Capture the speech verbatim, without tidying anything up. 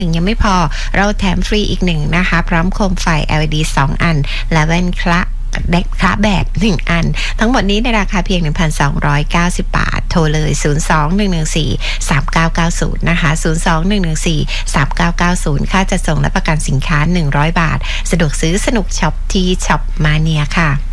ยังไม่พอเราแถมฟรีอีกหนึ่งนะคะพร้อมโคมไฟ แอล อี ดี สอง อันและแว่นคละแบกคละแบบหนึ่งอันทั้งหมดนี้ในราคาเพียง หนึ่งพันสองร้อยเก้าสิบ บาทโทรเลย ศูนย์ สอง หนึ่ง หนึ่ง สี่ สาม เก้า เก้า ศูนย์ นะคะ ศูนย์ สอง หนึ่ง หนึ่ง สี่ สาม เก้า เก้า ศูนย์ ค่าจัดส่งและประกันสินค้าหนึ่งร้อยบาทสะดวกซื้อสนุกช็อปที่ช็อปมาเนียค่ะ